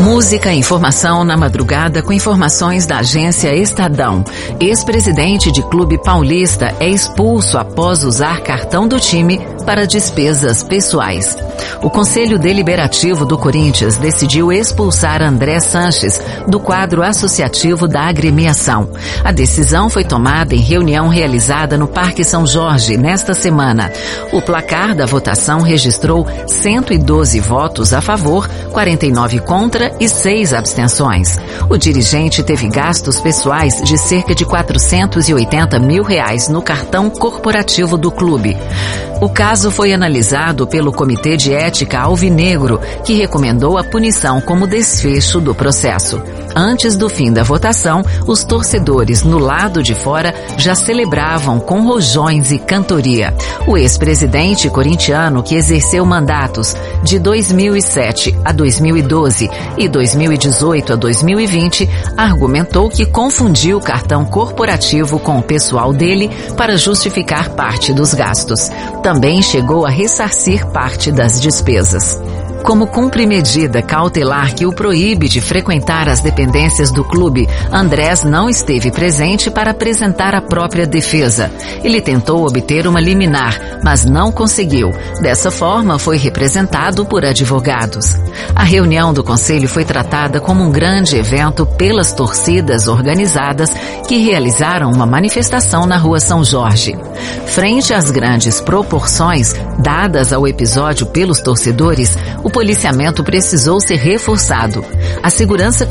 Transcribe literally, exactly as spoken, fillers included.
Música e informação na madrugada com informações da agência Estadão. Ex-presidente de clube paulista é expulso após usar cartão do time para despesas pessoais. O Conselho Deliberativo do Corinthians decidiu expulsar André Sanches do quadro associativo da agremiação. A decisão foi tomada em reunião realizada no Parque São Jorge nesta semana. O placar da votação registrou cento e doze votos a favor, quarenta e nove contra e seis abstenções. O dirigente teve gastos pessoais de cerca de quatrocentos e oitenta mil reais no cartão corporativo do clube. O caso foi analisado pelo Comitê de Ética Alvinegro, que recomendou a punição como desfecho do processo. Antes do fim da votação, os torcedores no lado de fora já celebravam com rojões e cantoria. O ex-presidente corintiano, que exerceu mandatos de dois mil e sete a dois mil e doze e dois mil e dezoito a dois mil e vinte, argumentou que confundiu o cartão corporativo com o pessoal dele para justificar parte dos gastos. Também chegou a ressarcir parte das despesas. Como cumpre medida cautelar que o proíbe de frequentar as dependências do clube, Andrés não esteve presente para apresentar a própria defesa. Ele tentou obter uma liminar, mas não conseguiu. Dessa forma, foi representado por advogados. A reunião do conselho foi tratada como um grande evento pelas torcidas organizadas que realizaram uma manifestação na Rua São Jorge. Frente às grandes proporções dadas ao episódio pelos torcedores, o policiamento precisou ser reforçado. A segurança